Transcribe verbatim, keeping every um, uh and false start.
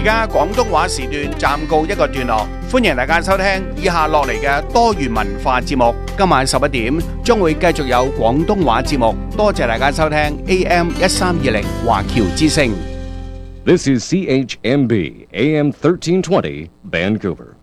而家廣東話時段暫告一個段落，歡迎大家收聽以下落嚟嘅多元文化節目。今晚十一點將會繼續有廣東話節目，多謝大家收聽 A M 一三二零華僑之聲。 This is C H M B A M thirteen twenty Vancouver.